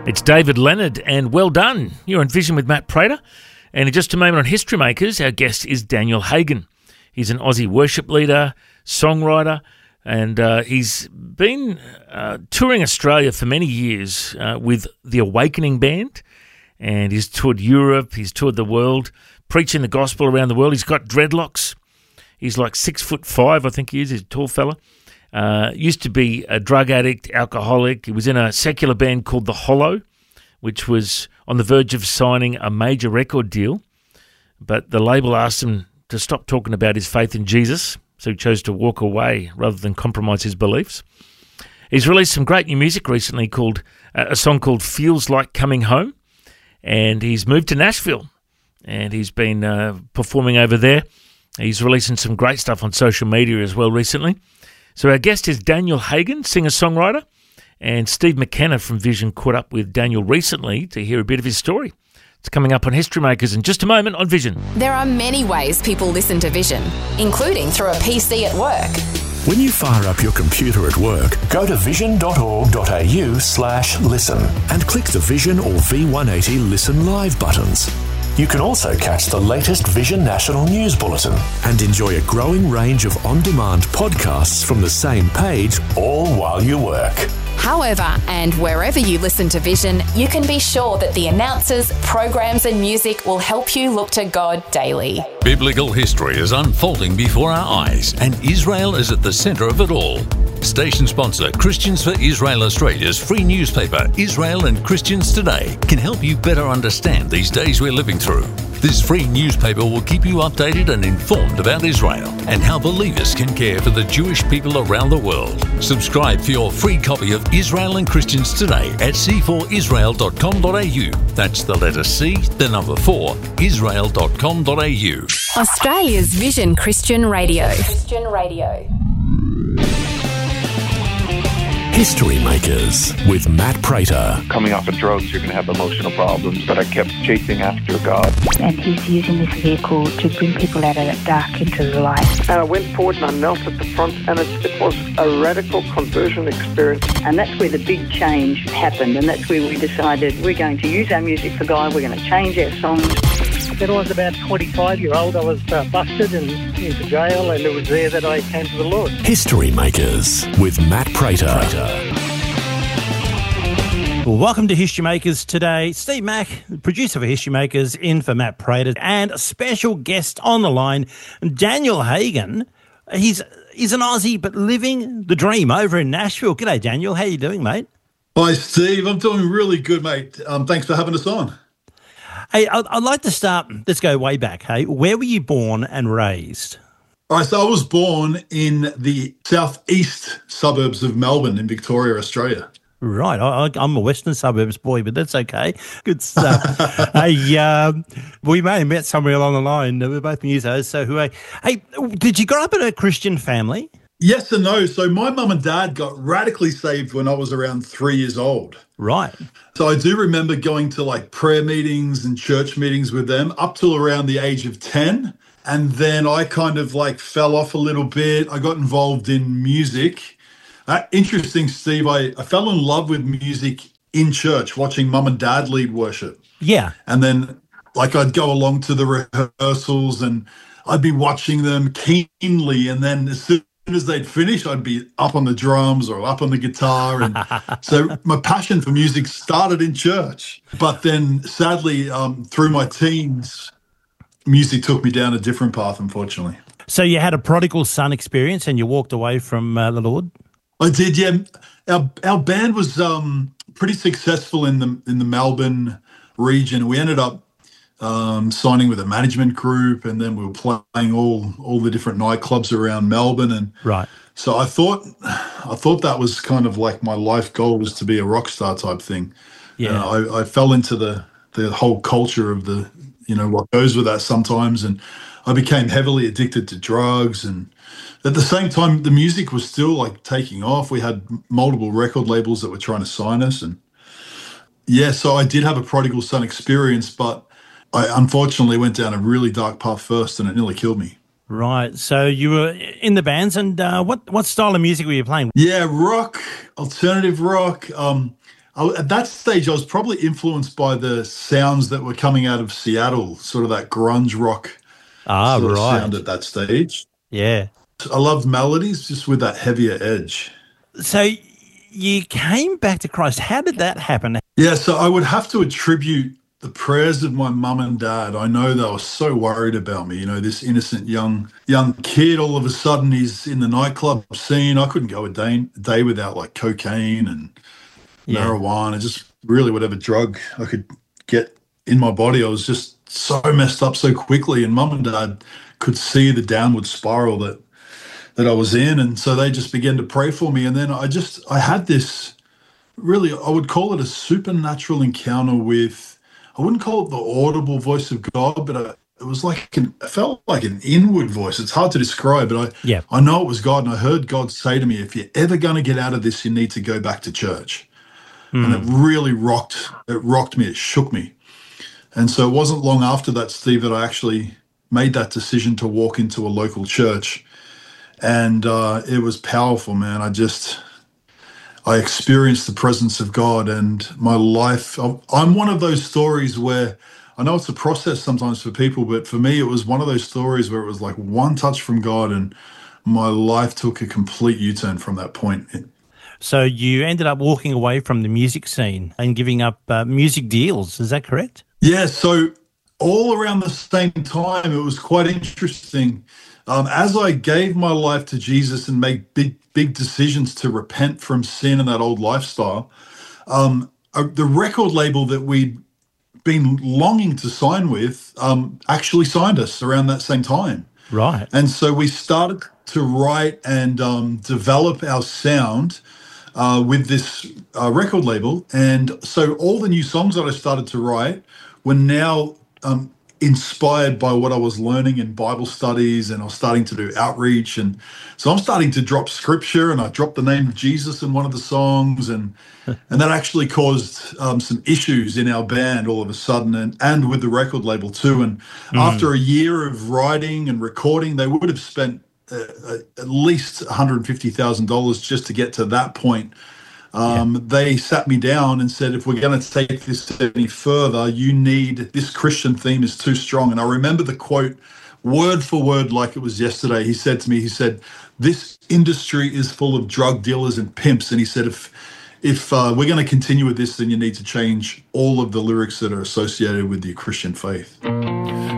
It's David Leonard, and well done. You're on Vision with Matt Prater. And in just a moment on History Makers, our guest is Daniel Hagen. He's an Aussie worship leader, songwriter, and he's been touring Australia for many years with the Awakening Band. And he's toured Europe, he's toured the world, preaching the gospel around the world. He's got dreadlocks. He's like 6'5", I think he is. He's a tall fella. Used to be a drug addict, alcoholic. He was in a secular band called The Hollow, which was on the verge of signing a major record deal. But the label asked him to stop talking about his faith in Jesus, so he chose to walk away rather than compromise his beliefs. He's released some great new music recently, called a song called Feels Like Coming Home, and he's moved to Nashville, and he's been performing over there. He's releasing some great stuff on social media as well recently. So our guest is Daniel Hagen, singer-songwriter, and Steve McKenna from Vision caught up with Daniel recently to hear a bit of his story. It's coming up on History Makers in just a moment on Vision. There are many ways people listen to Vision, including through a PC at work. When you fire up your computer at work, go to vision.org.au/listen and click the Vision or V180 Listen Live buttons. You can also catch the latest Vision National News Bulletin and enjoy a growing range of on-demand podcasts from the same page, all while you work. However, and wherever you listen to Vision, you can be sure that the announcers, programs and music will help you look to God daily. Biblical history is unfolding before our eyes, and Israel is at the centre of it all. Station sponsor Christians for Israel Australia's free newspaper, Israel and Christians Today, can help you better understand these days we're living through. This free newspaper will keep you updated and informed about Israel and how believers can care for the Jewish people around the world. Subscribe for your free copy of Israel and Christians Today at c4israel.com.au. That's the letter C, the number 4, israel.com.au. Australia's Vision Christian Radio. History Makers with Matt Prater. Coming off of drugs, you're going to have emotional problems, but I kept chasing after God. And he's using this vehicle to bring people out of that dark into the light. And I went forward and I knelt at the front, and it was a radical conversion experience. And that's where the big change happened, and that's where we decided we're going to use our music for God, we're going to change our songs. When I was about 25-year-old, I was busted and into jail, and it was there that I came to the Lord. History Makers with Matt Prater. Well, welcome to History Makers today. Steve Mack, producer for History Makers, in for Matt Prater, and a special guest on the line, Daniel Hagen. He's an Aussie, but living the dream over in Nashville. G'day, Daniel. How you doing, mate? Hi, Steve. I'm doing really good, mate. Thanks for having us on. Hey, I'd like to start, let's go way back, hey? Where were you born and raised? All right, so I was born in the southeast suburbs of Melbourne in Victoria, Australia. Right, I'm a western suburbs boy, but that's okay. Good stuff. Hey, we may have met somewhere along the line. We're both musos. So, hey, did you grow up in a Christian family? Yes and no. So my mum and dad got radically saved when I was around 3 years old. Right. So I do remember going to like prayer meetings and church meetings with them up till around the age of 10. And then I kind of like fell off a little bit. I got involved in music. Interesting, Steve, I fell in love with music in church, watching mum and dad lead worship. Yeah. And then like I'd go along to the rehearsals and I'd be watching them keenly. And then as soon as they'd finish, I'd be up on the drums or up on the guitar. And so my passion for music started in church. But then sadly, through my teens, music took me down a different path, unfortunately. So you had a prodigal son experience and you walked away from the Lord? I did, yeah. Our band was pretty successful in the Melbourne region. We ended up signing with a management group, and then we were playing all the different nightclubs around Melbourne. And right. So I thought that was kind of like my life goal, was to be a rock star type thing. Yeah. I fell into the whole culture of the, what goes with that sometimes, and I became heavily addicted to drugs. And at the same time, the music was still like taking off. We had multiple record labels that were trying to sign us, and yeah, so I did have a prodigal son experience, but I unfortunately went down a really dark path first, and it nearly killed me. Right. So you were in the bands, and what style of music were you playing? Yeah, rock, alternative rock. At that stage, I was probably influenced by the sounds that were coming out of Seattle, sort of that grunge rock sort of sound at that stage. Yeah. I loved melodies just with that heavier edge. So you came back to Christ. How did that happen? Yeah, so I would have to attribute the prayers of my mum and dad. I know they were so worried about me. You know, this innocent young kid, all of a sudden he's in the nightclub scene. I couldn't go a day without like cocaine and marijuana, just really whatever drug I could get in my body. I was just so messed up so quickly, and mum and dad could see the downward spiral that I was in, and so they just began to pray for me. And then I had this really, I would call it a supernatural encounter with, I wouldn't call it the audible voice of God, but it was like it felt like an inward voice. It's hard to describe, but I know it was God, and I heard God say to me, if you're ever going to get out of this, you need to go back to church. And it really rocked me, it shook me. And so it wasn't long after that, Steve, that I actually made that decision to walk into a local church. And it was powerful, man. I experienced the presence of God, and my life, I'm one of those stories where, I know it's a process sometimes for people, but for me, it was one of those stories where it was like one touch from God and my life took a complete U-turn from that point. So you ended up walking away from the music scene and giving up music deals. Is that correct? Yeah, so all around the same time, it was quite interesting. As I gave my life to Jesus and made big decisions to repent from sin and that old lifestyle, the record label that we'd been longing to sign with actually signed us around that same time. Right. And so we started to write and develop our sound with this record label. And so all the new songs that I started to write were now inspired by what I was learning in Bible studies, and I was starting to do outreach. And so I'm starting to drop scripture, and I dropped the name of Jesus in one of the songs, and that actually caused some issues in our band all of a sudden, and with the record label too. And after a year of writing and recording, they would have spent at least $150,000 just to get to that point. They sat me down and said, if we're going to take this any further, this Christian theme is too strong. And I remember the quote word for word like it was yesterday. He said to me, this industry is full of drug dealers and pimps. And he said, if we're going to continue with this, then you need to change all of the lyrics that are associated with your Christian faith.